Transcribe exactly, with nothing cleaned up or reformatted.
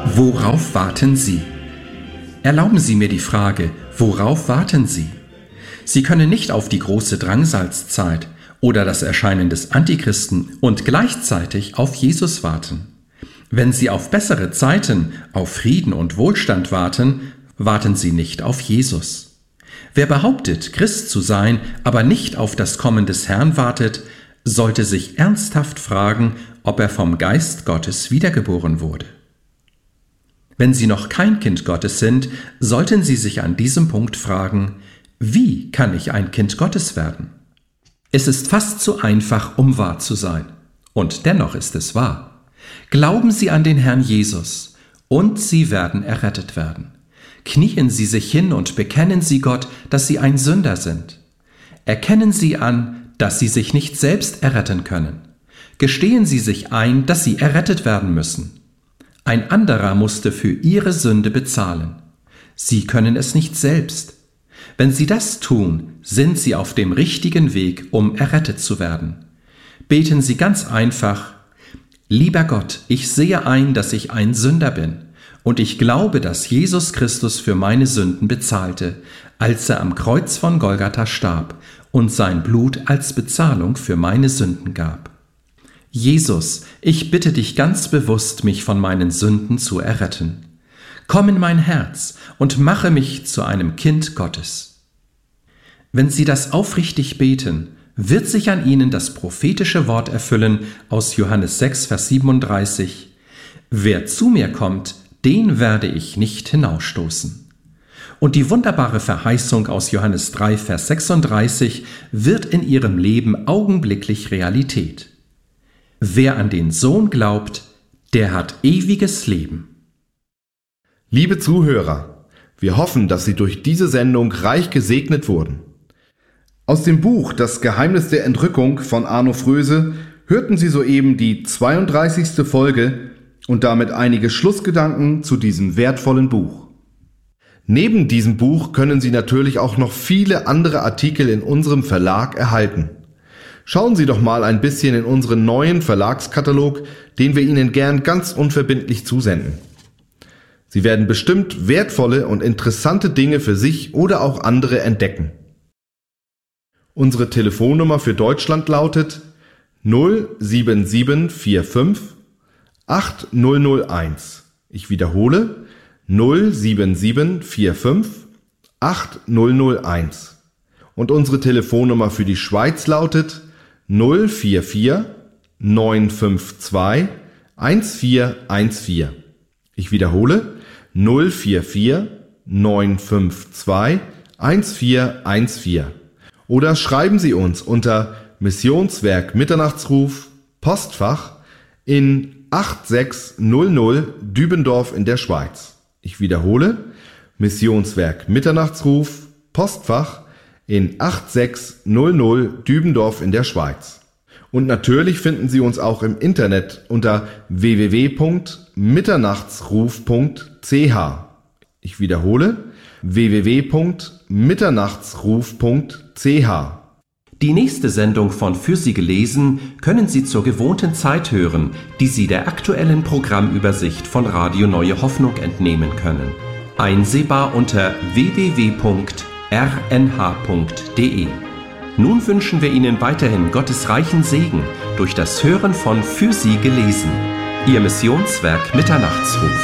Worauf warten Sie? Erlauben Sie mir die Frage, worauf warten Sie? Sie können nicht auf die große Drangsalzzeit oder das Erscheinen des Antichristen und gleichzeitig auf Jesus warten. Wenn Sie auf bessere Zeiten, auf Frieden und Wohlstand warten, warten Sie nicht auf Jesus. Wer behauptet, Christ zu sein, aber nicht auf das Kommen des Herrn wartet, sollte sich ernsthaft fragen, ob er vom Geist Gottes wiedergeboren wurde. Wenn Sie noch kein Kind Gottes sind, sollten Sie sich an diesem Punkt fragen, wie kann ich ein Kind Gottes werden? Es ist fast zu einfach, um wahr zu sein. Und dennoch ist es wahr. Glauben Sie an den Herrn Jesus und Sie werden errettet werden. Knien Sie sich hin und bekennen Sie Gott, dass Sie ein Sünder sind. Erkennen Sie an, dass Sie sich nicht selbst erretten können. Gestehen Sie sich ein, dass Sie errettet werden müssen. Ein anderer musste für Ihre Sünde bezahlen. Sie können es nicht selbst. Wenn Sie das tun, sind Sie auf dem richtigen Weg, um errettet zu werden. Beten Sie ganz einfach: Lieber Gott, ich sehe ein, dass ich ein Sünder bin, und ich glaube, dass Jesus Christus für meine Sünden bezahlte, als er am Kreuz von Golgatha starb und sein Blut als Bezahlung für meine Sünden gab. Jesus, ich bitte dich ganz bewusst, mich von meinen Sünden zu erretten. Komm in mein Herz und mache mich zu einem Kind Gottes. Wenn Sie das aufrichtig beten, wird sich an Ihnen das prophetische Wort erfüllen aus Johannes sechs, Vers siebenunddreißig. Wer zu mir kommt, den werde ich nicht hinausstoßen. Und die wunderbare Verheißung aus Johannes drei, Vers sechsunddreißig wird in Ihrem Leben augenblicklich Realität. Wer an den Sohn glaubt, der hat ewiges Leben. Liebe Zuhörer, wir hoffen, dass Sie durch diese Sendung reich gesegnet wurden. Aus dem Buch Das Geheimnis der Entrückung von Arno Fröse hörten Sie soeben die zweiunddreißigste Folge und damit einige Schlussgedanken zu diesem wertvollen Buch. Neben diesem Buch können Sie natürlich auch noch viele andere Artikel in unserem Verlag erhalten. Schauen Sie doch mal ein bisschen in unseren neuen Verlagskatalog, den wir Ihnen gern ganz unverbindlich zusenden. Sie werden bestimmt wertvolle und interessante Dinge für sich oder auch andere entdecken. Unsere Telefonnummer für Deutschland lautet null sieben sieben vier fünf acht null null eins. Ich wiederhole null sieben sieben vier fünf acht null null eins. Und unsere Telefonnummer für die Schweiz lautet null vier vier neun fünf zwei eins vier eins vier. Ich wiederhole null vier vier neun fünf zwei eins vier eins vier. Oder schreiben Sie uns unter Missionswerk Mitternachtsruf, Postfach in acht sechs null null Dübendorf in der Schweiz. Ich wiederhole Missionswerk Mitternachtsruf, Postfach in acht sechs null null Dübendorf in der Schweiz. Und natürlich finden Sie uns auch im Internet unter w w w punkt mitternachtsruf punkt c h. Ich wiederhole w w w punkt mitternachtsruf punkt c h. Die nächste Sendung von Für Sie gelesen können Sie zur gewohnten Zeit hören, die Sie der aktuellen Programmübersicht von Radio Neue Hoffnung entnehmen können. Einsehbar unter w w w punkt r n h punkt d e. Nun wünschen wir Ihnen weiterhin Gottes reichen Segen durch das Hören von Für Sie gelesen. Ihr Missionswerk Mitternachtsruf.